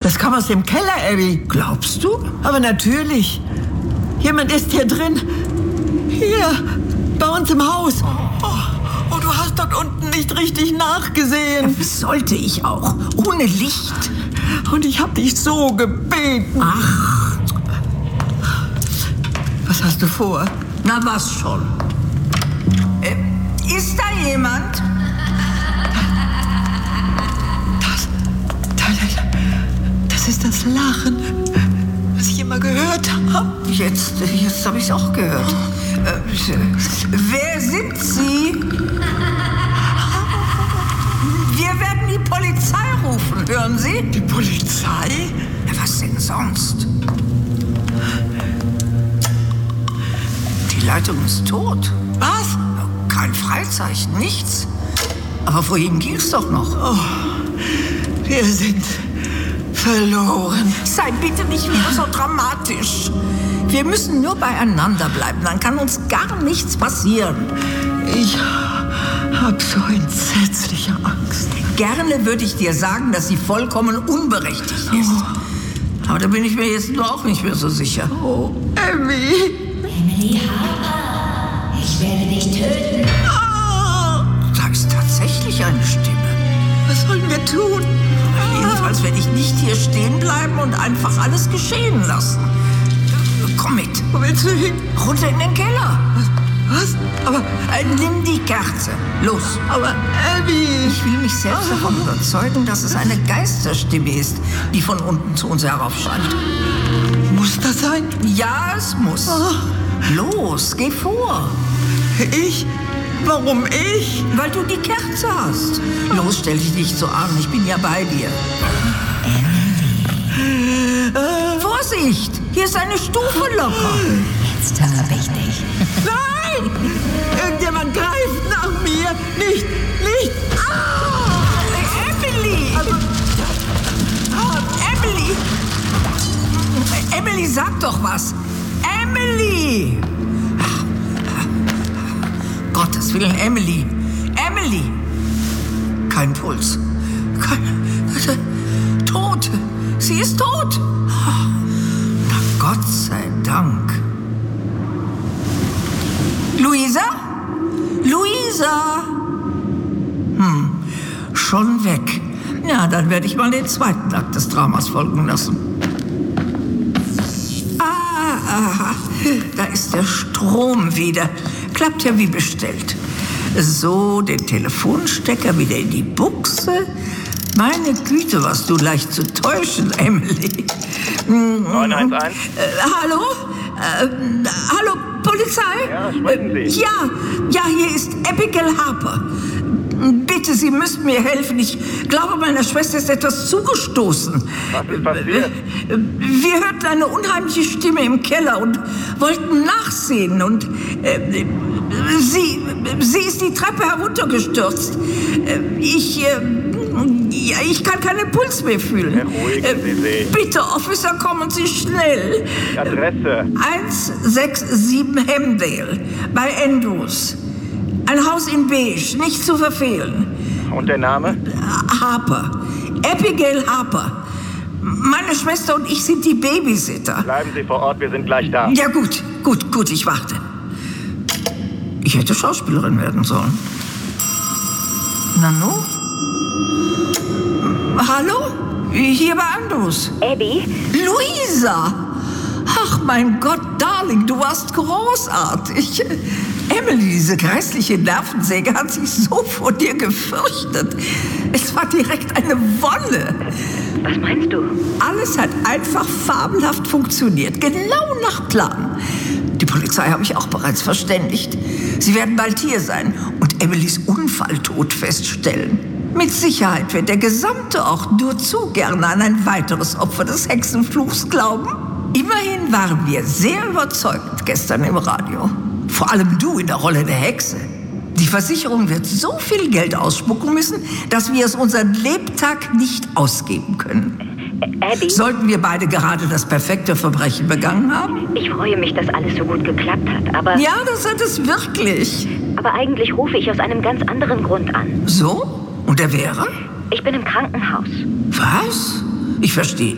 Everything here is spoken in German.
Das kam aus dem Keller, Abby. Glaubst du? Aber natürlich. Jemand ist hier drin. Hier, bei uns im Haus. Oh, du hast dort unten nicht richtig nachgesehen. Wie sollte ich auch? Ohne Licht. Und ich habe dich so gebeten. Ach. Was hast du vor? Na, was schon? Ist da jemand? Das ist das Lachen, was ich immer gehört habe. Jetzt habe ich es auch gehört. Wer sind Sie? Wir werden die Polizei rufen, hören Sie? Die Polizei? Ja, was denn sonst? Die Leitung ist tot. Was? Kein Freizeichen, nichts. Aber vorhin ging es doch noch. Oh, wir sind verloren. Sei bitte nicht wieder so dramatisch. Wir müssen nur beieinander bleiben, dann kann uns gar nichts passieren. Ich habe so entsetzliche Angst. Gerne würde ich dir sagen, dass sie vollkommen unberechtigt ist. Aber da bin ich mir jetzt nur auch nicht mehr so sicher. Oh, Abby. Emily Harper, ich werde dich töten. Da ist tatsächlich eine Stimme. Was sollen wir tun? Jedenfalls werde ich nicht hier stehen bleiben und einfach alles geschehen lassen. Komm mit. Wo willst du hin? Runter in den Keller. Was? Aber Nimm die Kerze. Los. Aber Abby. Ich will mich selbst davon überzeugen, dass es eine Geisterstimme ist, die von unten zu uns heraufscheint. Muss das sein? Ja, es muss. Los, geh vor. Ich? Warum ich? Weil du die Kerze hast. Los, stell dich nicht so an, ich bin ja bei dir. Vorsicht, hier ist eine Stufe locker. Jetzt habe ich dich. Nein! Irgendjemand greift nach mir. Nicht! Emily! Emily! Emily, sag doch was. Emily! Gottes Willen, Emily! Emily! Kein Puls. Tot! Sie ist tot! Na Gott sei Dank. Luisa? Luisa? Schon weg. Ja, dann werde ich mal den zweiten Akt des Dramas folgen lassen. Da ist der Strom wieder. Klappt ja wie bestellt. So, den Telefonstecker wieder in die Buchse. Meine Güte, warst du leicht zu täuschen, Emily. 911? Hallo? Hallo, Polizei? Ja, sprechen Sie. Ja, hier ist Abigail Harper. Bitte, Sie müssen mir helfen. Ich glaube, meiner Schwester ist etwas zugestoßen. Was ist passiert? Wir hörten eine unheimliche Stimme im Keller und wollten nachsehen. Und sie ist die Treppe heruntergestürzt. Ich kann keinen Puls mehr fühlen. Beruhigen Sie sich. Bitte, Officer, kommen Sie schnell. Die Adresse. 167 Hemdale bei Andrews. Ein Haus in Beige, nicht zu verfehlen. Und der Name? Harper. Abigail Harper. Meine Schwester und ich sind die Babysitter. Bleiben Sie vor Ort, wir sind gleich da. Ja, gut, ich warte. Ich hätte Schauspielerin werden sollen. Nanu? Hallo? Hier bei Andrews. Abby? Luisa! Ach, mein Gott, Darling, du warst großartig. Emily, diese grässliche Nervensäge, hat sich so vor dir gefürchtet. Es war direkt eine Wonne. Was meinst du? Alles hat einfach fabelhaft funktioniert, genau nach Plan. Die Polizei habe ich auch bereits verständigt. Sie werden bald hier sein und Emilys Unfalltod feststellen. Mit Sicherheit wird der gesamte Ort nur zu gerne an ein weiteres Opfer des Hexenfluchs glauben. Immerhin waren wir sehr überzeugend gestern im Radio. Vor allem du in der Rolle der Hexe. Die Versicherung wird so viel Geld ausspucken müssen, dass wir es unseren Lebtag nicht ausgeben können. Abby? Sollten wir beide gerade das perfekte Verbrechen begangen haben? Ich freue mich, dass alles so gut geklappt hat, aber... Ja, das hat es wirklich. Aber eigentlich rufe ich aus einem ganz anderen Grund an. So? Und der wäre? Ich bin im Krankenhaus. Was? Ich verstehe